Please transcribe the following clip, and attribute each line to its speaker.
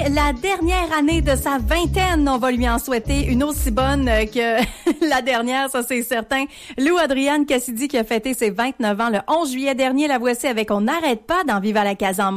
Speaker 1: la dernière année de sa vingtaine. On va lui en souhaiter une aussi bonne que la dernière, ça c'est certain. Lou Adrienne Cassidy qui a fêté ses 29 ans le 11 juillet dernier. La voici avec On n'arrête pas dans Viva la Casa en